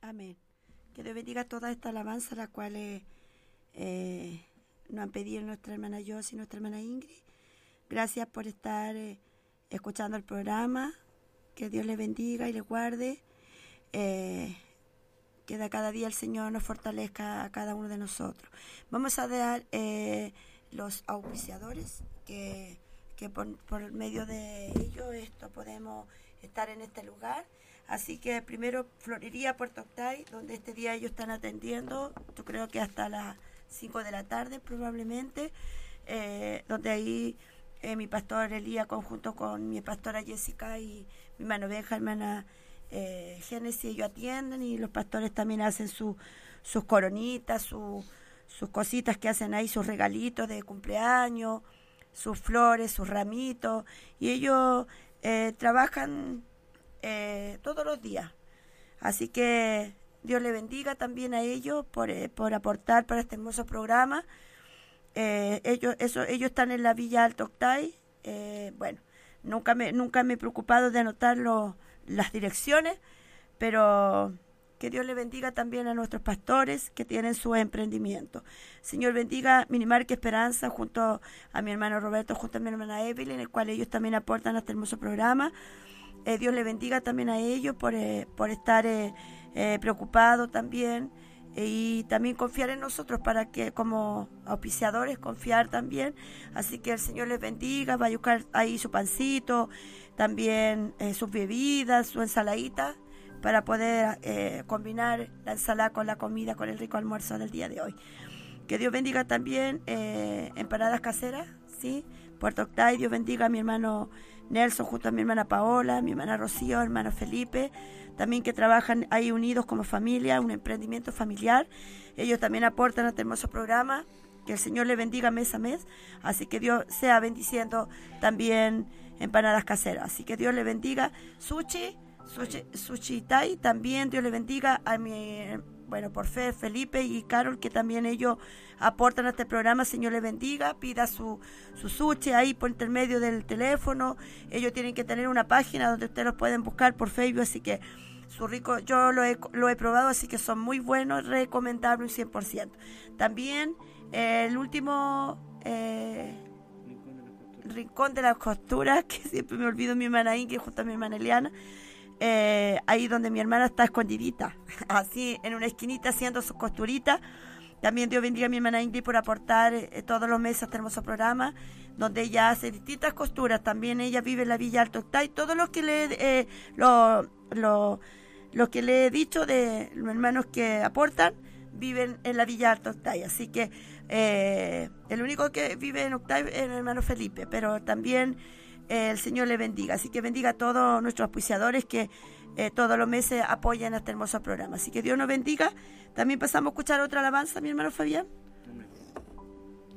Amén. Que Dios bendiga toda esta alabanza, la cual nos han pedido nuestra hermana Josie y nuestra hermana Ingrid. Gracias por estar escuchando el programa. Que Dios les bendiga y les guarde. Que de cada día el Señor nos fortalezca a cada uno de nosotros. Vamos a dar los auspiciadores que por medio de ellos podemos estar en este lugar. Así que primero Florería Puerto Octay, donde este día ellos están atendiendo, yo creo que hasta las 5 de la tarde probablemente, donde ahí mi pastor Elías conjunto con mi pastora Jessica y mi hermano Benja, hermana Génesis, ellos atienden, y los pastores también hacen sus coronitas, sus cositas que hacen ahí, sus regalitos de cumpleaños, sus flores, sus ramitos, y ellos trabajan todos los días. Así que Dios le bendiga también a ellos por aportar para este hermoso programa. Ellos están en la Villa Alto Octay. Bueno, nunca me he preocupado de anotar las direcciones, pero que Dios le bendiga también a nuestros pastores que tienen su emprendimiento. Señor, bendiga Minimarque Esperanza junto a mi hermano Roberto, junto a mi hermana Evelyn, en el cual ellos también aportan a este hermoso programa. Dios le bendiga también a ellos por estar preocupados también, y también confiar en nosotros para que como auspiciadores confiar también. Así que el Señor les bendiga, va a buscar ahí su pancito, también sus bebidas, su ensaladita, para poder combinar la ensalada con la comida, con el rico almuerzo del día de hoy. Que Dios bendiga también Empanadas Caseras, ¿sí? Puerto Octay. Dios bendiga a mi hermano Nelson junto a mi hermana Paola, mi hermana Rocío, hermano Felipe, también que trabajan ahí unidos como familia, un emprendimiento familiar. Ellos también aportan a este hermoso programa. Que el Señor le bendiga mes a mes. Así que Dios sea bendiciendo también Empanadas Caseras. Así que Dios le bendiga. Sushi Tai, también Dios le bendiga a por fe, Felipe y Carol, que también ellos aportan a este programa. Señor le bendiga, pida su sushi ahí por intermedio del teléfono. Ellos tienen que tener una página donde ustedes los pueden buscar por Facebook, así que su rico, yo lo he probado, así que son muy buenos, recomendable un 100%. También el último Rincón de las Costuras, que siempre me olvido, mi hermana Ingrid junto a mi hermana Eliana. Ahí donde mi hermana está escondidita, así en una esquinita haciendo sus costuritas. También Dios bendiga a mi hermana Ingrid por aportar todos los meses a este hermoso programa, donde ella hace distintas costuras. También ella vive en la Villa Alto Octay. Todo lo que lo que le he dicho de los hermanos que aportan viven en la Villa Alto Octay. Así que el único que vive en Octay es el hermano Felipe, pero también el Señor le bendiga. Así que bendiga a todos nuestros auspiciadores que todos los meses apoyan a este hermoso programa. Así que Dios nos bendiga. También pasamos a escuchar otra alabanza, mi hermano Fabián.